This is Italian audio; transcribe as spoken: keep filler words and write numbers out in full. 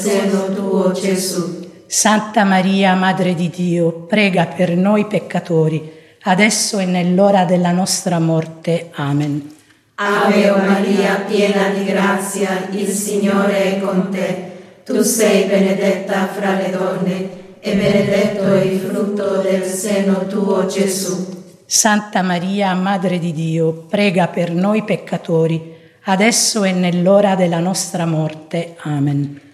seno tuo, Gesù. Santa Maria, Madre di Dio, prega per noi peccatori, adesso e nell'ora della nostra morte. Amen. Ave Maria, piena di grazia, il Signore è con te. Tu sei benedetta fra le donne, e benedetto è il frutto del seno tuo, Gesù. Santa Maria, Madre di Dio, prega per noi peccatori, adesso e nell'ora della nostra morte. Amen.